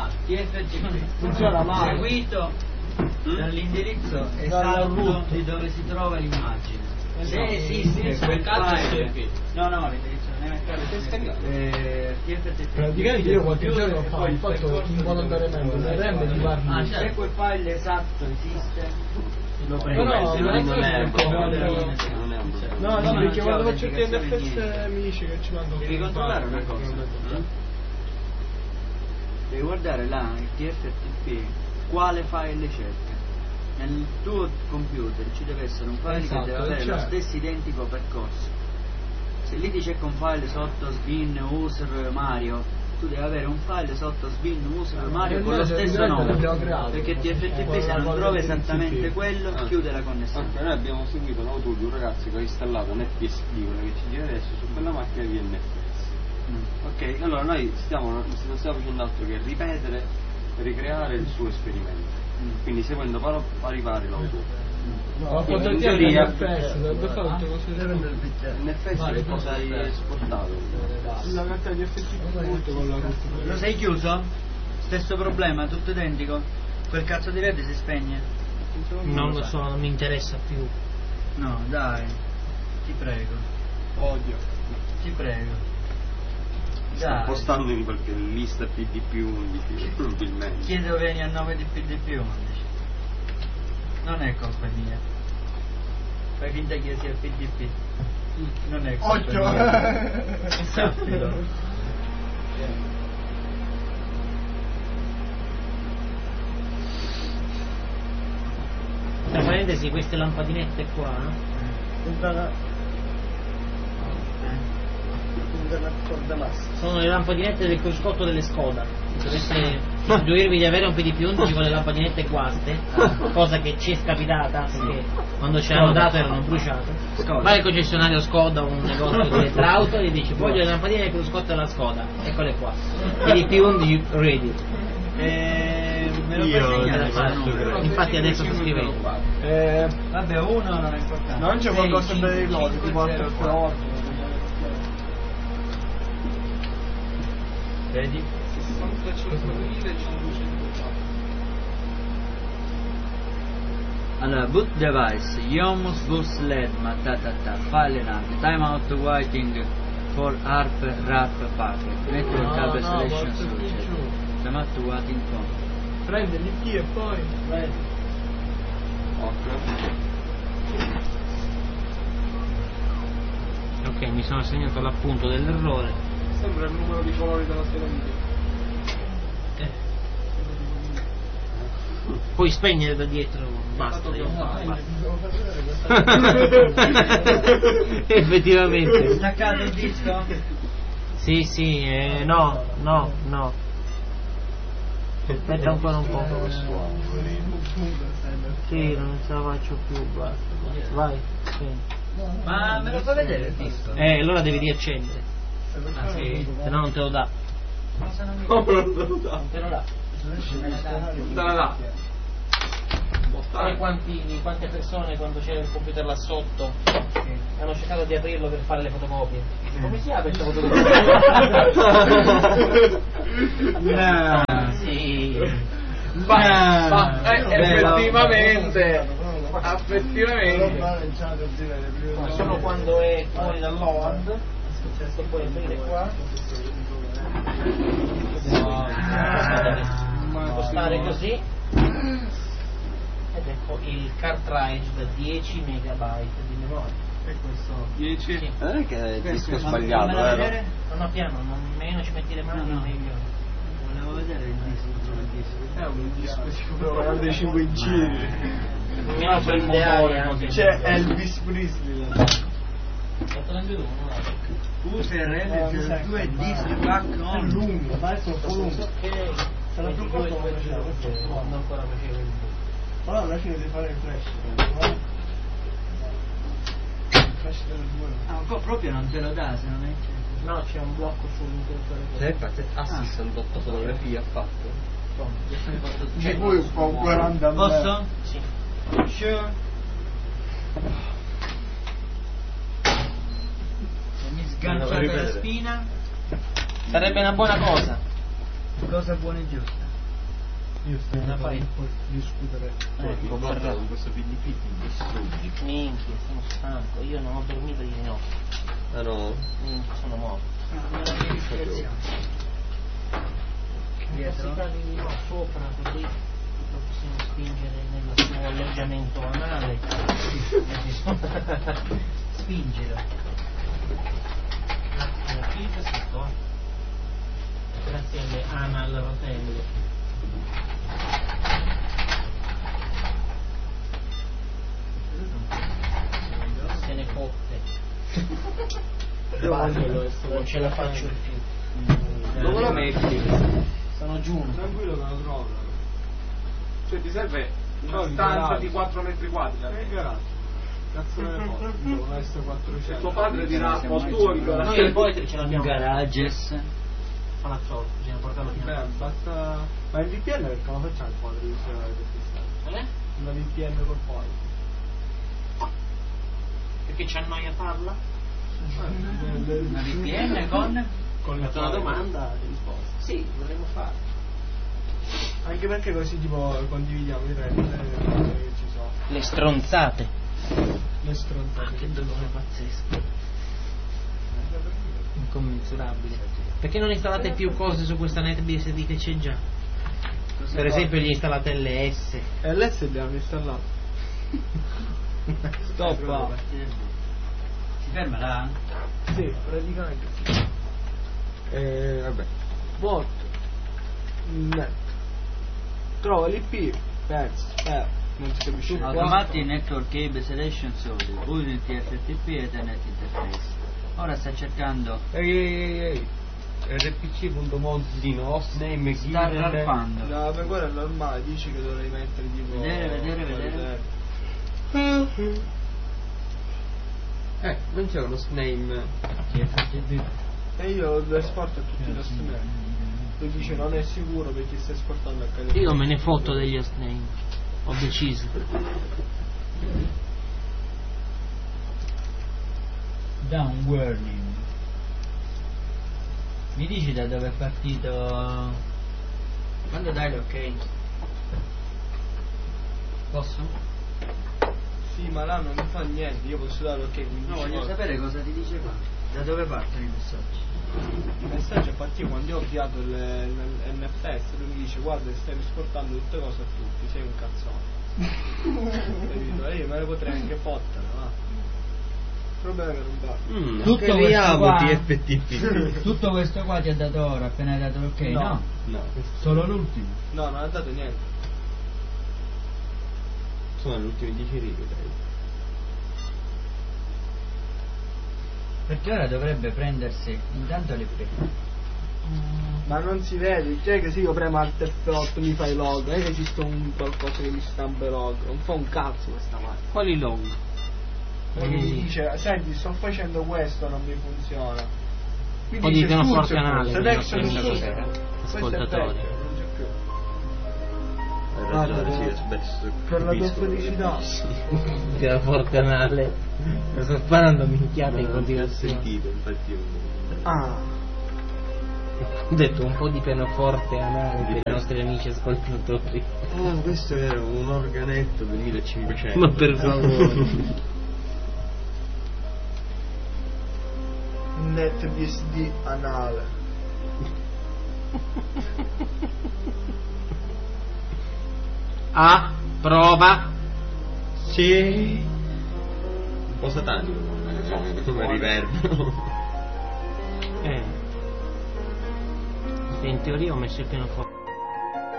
TFTP funziona male, seguito dall'indirizzo esatto di dove si trova l'immagine. Se esiste quel file, no, l'indirizzo non è TFTP. praticamente io qualche giorno fa ho fatto involontariamente un RM di Barney. Se quel file esatto esiste, lo prendo. No, non è un problema. No, perché quando faccio il TNFS mi dice che ci mando. Devi controllare una cosa. Devi guardare là il TFTP quale file cerca. Nel tuo computer ci deve essere un file che deve avere lo stesso identico percorso. Se lì dice con file sotto sbin user Mario, tu devi avere un file sotto sbin user Mario con lo stesso nome, perché TFTP se non trova esattamente quello chiude la connessione. Noi abbiamo seguito un auto di un ragazzo che ha installato un FPSD, quella che ci gira adesso, su quella macchina di NFS. Ok, allora noi non stiamo facendo altro che ripetere, ricreare il suo esperimento, quindi seguendo pari l'auto. No, quando in ti teoria NFS dovrebbe fare tutte cose NFS che cosa hai esportato? la carta di FTP con la Lo sei chiuso? Stesso problema, tutto identico? Quel cazzo di LED si spegne? Non lo so, non mi interessa più. No, dai, ti prego. odio. Ti prego. Sta appostando in qualche lista PDP-11 probabilmente. Chiedo vieni a nome di PDP-11. Non è colpa mia. Fai finta che io sia PDP. Non è colpa mia. Sappilo. Tra parentesi, queste lampadinette qua sono le lampadinette del cruscotto delle Skoda. Se doveste intuirvi di avere un PDP-11 con le lampadinette guaste, cosa che ci è capitata perché quando ce l'hanno dato erano bruciate, vai al concessionario Skoda o un negozio di elettrauto e gli dici voglio le lampadine del cruscotto della Skoda, eccole qua, PDP-11 ready. Me lo puoi segnare? Infatti adesso sto scrivendo. Vabbè, uno non è importante. Non c'è qualcosa per loro, tipo altre forze. Vedi? 65.100. Allora, boot device, Yomus bus LED, file and timeout waiting for RAP packet, network cable selection solution, timeout waiting phone. Prende l'IP e poi Ok, mi sono segnato l'appunto dell'errore. sembra il numero di colori della scheda video. Puoi spegnere da dietro, basta. Effettivamente. Staccato il disco? Sì, no. Aspetta ancora un po'. Sì, non ce la faccio più, basta. Vai, spegni. Ma me lo fa vedere il disco? Allora devi riaccendere. Ah sì? Se no non te lo dà. Cosa non mi Non te lo dà. te la dà. Sai quante persone quando c'era il computer là sotto hanno cercato di aprirlo per fare le fotocopie? Come si apre questa fotocopia? No. Sì. Effettivamente Solo quando è fuori dall'OAD lo puoi aprire qua, spostare così ed ecco il cartridge da 10 megabyte di memoria. E questo? 10? Sì. Non è che è il disco Ma sbagliato, fammela vero? vedere? No, piano, meno ci metti le mani meglio. Volevo vedere il disco. È un disco sicuro, dei 5 giri. Meno per il motore. C'è Elvis Presley. User L02 disc back on. Lungo, adesso è un po' lungo. Ok, sarà più corto come faceva questo. quando ancora facevo il Però alla fine devi fare il flash. Flash delle due. Ah, proprio non te lo dà se non è. No, c'è un blocco sull'interruttore. Assist 68 fotografie ha fatto. Di cui un po' 40 Posso? Sì. Sure. Mi sganciata la spina. Sarebbe una buona cosa. Cosa buona e giusta. Io sto La fai? un po' discutere. Ecco, guarda con questo PDP ti distruggi. Minchia, sono stanco, io non ho dormito ieri notte. Ah no? Sono morto. Dietro? Di qua sopra, così lo possiamo spingere nel suo alloggiamento anale. Spingere. Grazie alle anal rotelle. Se ne fotte. Non ce la faccio più. Dove la metti? Sono giunto. Tranquillo che lo trovo. Cioè ti serve una No, stanza in di 4 metri quadri? Che garage? Cazzo me ne foto? Devono essere 400. Tuo padre dirà, o tu o il Noi il poetry ce Un l'abbiamo. garages. Palazzolo, bisogna portarlo fino a basta. Ma il VPN perché lo facciamo il quadro di una VPN col poi. Perché ci annoia farla? Una VPN con Ho fatto una domanda e risposta. Sì, dovremmo fare. Anche perché così tipo condividiamo i render che ci sono. Le stronzate. Le stronzate. Che dolore pazzesco. Incommensurabile. Perché non installate più cose su questa NetBeans che c'è già? Per esempio gli installate LS. LS abbiamo installato. Stop. Si ferma là? Sì, praticamente sì. Vabbè. Bot. Net. Trova l'IP. Perso. Non si capisce. Automatic Network Cable Selection Sorted, Unity FTP e Ethernet Interface. Ora sta cercando. Ehi. rpc.mozzino hostname Sta rarpando. No, per quello è normale, dici che dovrei mettere tipo. Vedere. Non c'è uno hostname. E io lo esporto a tutti i hostname. Lui dice non è sicuro perché sta esportando a California. Io me ne fotto degli hostname. Ho deciso. Down warning. Mi dici da dove è partito? Quando dai l'ok? Posso? Sì, ma là non mi fa niente, io posso dare ok 15 No, voglio volte. sapere cosa ti dice qua. Da dove partono i messaggi? Il messaggio è partito quando io ho avviato l'NFS, lui mi dice guarda stai esportando tutte cose a tutti, sei un cazzone. Capito? E io me ne potrei anche fottere, va. Il problema è che non va. Tutto questo qua, TFTP. tutto questo qua ti ha dato ora, appena hai dato l'ok? No. No. Solo l'ultimo. No, non ha dato niente. Sono le ultime 10 righe, dai. Perché ora dovrebbe prendersi intanto le Ma non si vede, cioè che se io premo Alt F8 mi fai log, non è che esiste un qualcosa che mi stampa log, non fa un cazzo questa macchina. Quali log? Perché mi dice, senti sto facendo questo, non mi funziona. Mi Poi dite una forte anale, selection quindi non su. so Questo è ascoltatori. vecchio, non c'è più. Hai Guarda, ragione, sì, aspetta. per la tua felicità. Che la forte anale. Lo sto sparando minchiate in Ho continuazione. sentito, infatti io... Ah, Ho detto un po' di pianoforte anale per i nostri amici ascoltatori. Ah, questo era un organetto del 1500. Ma per favore. NetBSD anale. Prova. Sì. Un po' satanico come riverbero. In teoria ho messo il pianoforte.